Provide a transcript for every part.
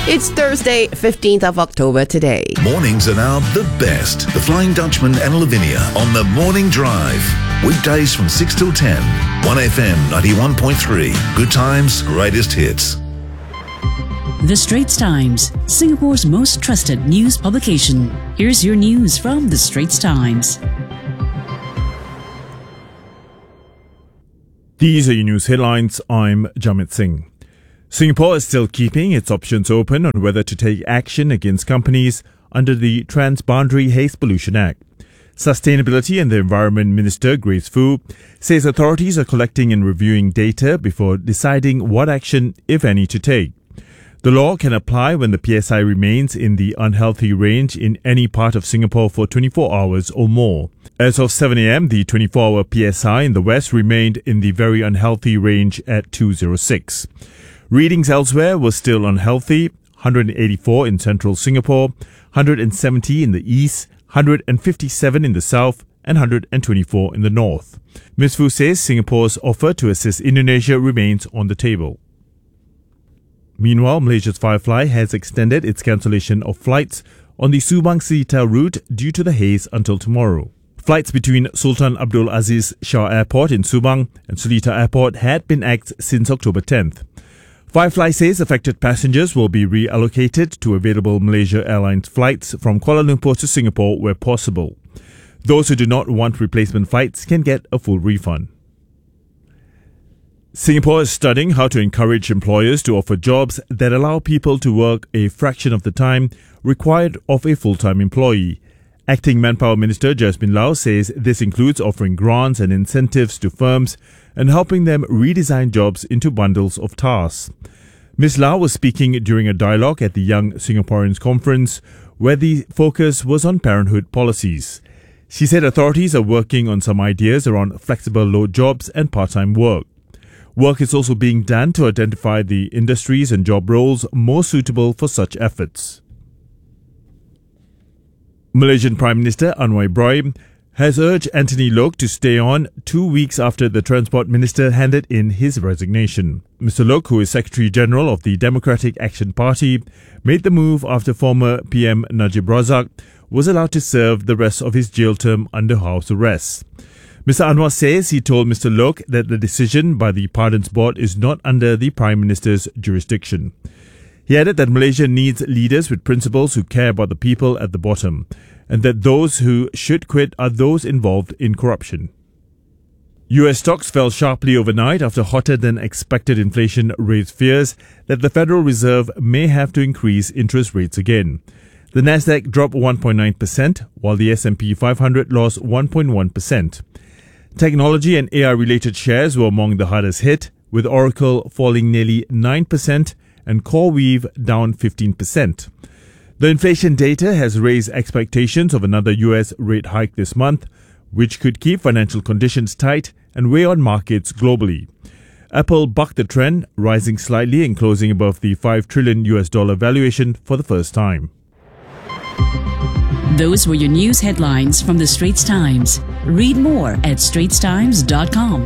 It's Thursday, 15th of October today. Mornings are now the best. The Flying Dutchman and Lavinia on the Morning Drive. Weekdays from 6 till 10. 1FM 91.3. Good times, greatest hits. The Straits Times, Singapore's most trusted news publication. Here's your news from The Straits Times. These are your news headlines. I'm Jamit Singh. Singapore is still keeping its options open on whether to take action against companies under the Transboundary Haze Pollution Act. Sustainability and the Environment Minister, Grace Fu, says authorities are collecting and reviewing data before deciding what action, if any, to take. The law can apply when the PSI remains in the unhealthy range in any part of Singapore for 24 hours or more. As of 7 a.m., the 24-hour PSI in the west remained in the very unhealthy range at 206. Readings elsewhere were still unhealthy: 184 in central Singapore, 170 in the east, 157 in the south, and 124 in the north. Ms. Fu says Singapore's offer to assist Indonesia remains on the table. Meanwhile, Malaysia's Firefly has extended its cancellation of flights on the Subang-Seletar route due to the haze until tomorrow. Flights between Sultan Abdul Aziz Shah Airport in Subang and Seletar Airport had been axed since October 10th. Firefly says affected passengers will be reallocated to available Malaysia Airlines flights from Kuala Lumpur to Singapore where possible. Those who do not want replacement flights can get a full refund. Singapore is studying how to encourage employers to offer jobs that allow people to work a fraction of the time required of a full-time employee. Acting Manpower Minister Jasmine Lau says this includes offering grants and incentives to firms and helping them redesign jobs into bundles of tasks. Ms. Lau was speaking during a dialogue at the Young Singaporeans Conference where the focus was on parenthood policies. She said authorities are working on some ideas around flexible load jobs and part-time work. Work is also being done to identify the industries and job roles most suitable for such efforts. Malaysian Prime Minister Anwar Ibrahim has urged Anthony Loke to stay on 2 weeks after the Transport Minister handed in his resignation. Mr. Loke, who is Secretary General of the Democratic Action Party, made the move after former PM Najib Razak was allowed to serve the rest of his jail term under house arrest. Mr. Anwar says he told Mr. Loke that the decision by the Pardons Board is not under the Prime Minister's jurisdiction. He added that Malaysia needs leaders with principles who care about the people at the bottom, and that those who should quit are those involved in corruption. US stocks fell sharply overnight after hotter than expected inflation raised fears that the Federal Reserve may have to increase interest rates again. The Nasdaq dropped 1.9%, while the S&P 500 lost 1.1%. Technology and AI-related shares were among the hardest hit, with Oracle falling nearly 9% and CoreWeave down 15%. The inflation data has raised expectations of another US rate hike this month, which could keep financial conditions tight and weigh on markets globally. Apple bucked the trend, rising slightly and closing above the $5 trillion valuation for the first time. Those were your news headlines from The Straits Times. Read more at straitstimes.com.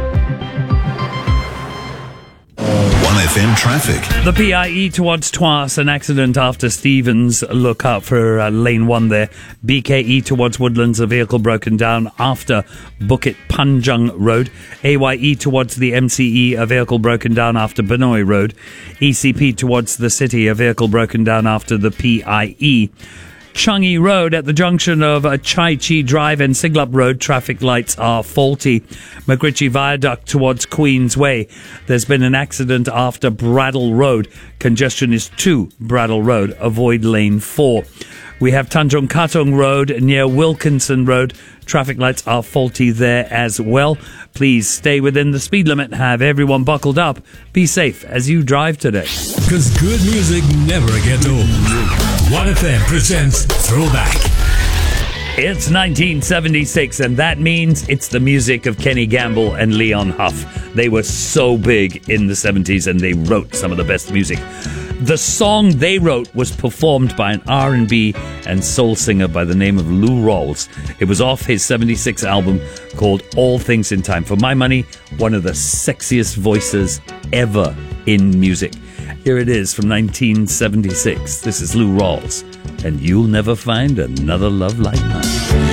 1FM traffic. The PIE towards Tuas, an accident after Stevens. Look out for lane 1 there. BKE towards Woodlands, a vehicle broken down after Bukit Panjang Road. AYE towards the MCE, a vehicle broken down after Benoi Road. ECP towards the city, a vehicle broken down after the PIE. Changi Road at the junction of Chai Chi Drive and Siglap Road, traffic lights are faulty. McRitchie Viaduct towards Queensway. There's been an accident after Bradle Road. Congestion is to Bradle Road. Avoid lane 4. We have Tanjung Katong Road near Wilkinson Road. Traffic lights are faulty there as well. Please stay within the speed limit. Have everyone buckled up. Be safe as you drive today. Because good music never gets old. 1FM presents Throwback. It's 1976, and that means it's the music of Kenny Gamble and Leon Huff. They were so big in the 70s, and they wrote some of the best music. The song they wrote was performed by an R&B and soul singer by the name of Lou Rawls. It was off his 76 album called All Things in Time. For my money, one of the sexiest voices ever in music. Here it is from 1976. This is Lou Rawls, and You'll Never Find Another Love Like Mine.